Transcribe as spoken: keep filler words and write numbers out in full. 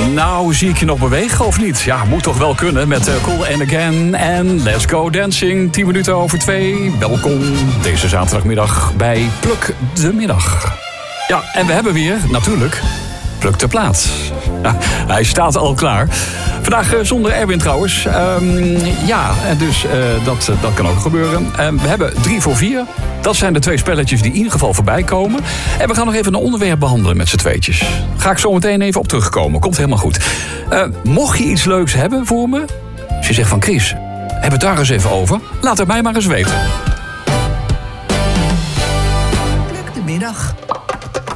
Nou, zie ik je nog bewegen of niet? Ja, moet toch wel kunnen met uh, Cool and Again en Let's Go Dancing. tien minuten over twee. Welkom deze zaterdagmiddag bij Pluk de Middag. Ja, en we hebben weer, natuurlijk, Pluk de Plaat. Ja, hij staat al klaar. Vandaag uh, zonder Erwin trouwens. Um, ja, dus uh, dat, uh, dat kan ook gebeuren. Uh, we hebben drie voor vier. Dat zijn de twee spelletjes die in ieder geval voorbij komen. En we gaan nog even een onderwerp behandelen met z'n tweetjes. Ga ik zo meteen even op terugkomen. Komt helemaal goed. Uh, mocht je iets leuks hebben voor me? Als je zegt van Chris, hebben we het daar eens even over? Laat het mij maar eens weten. Pluk de middag.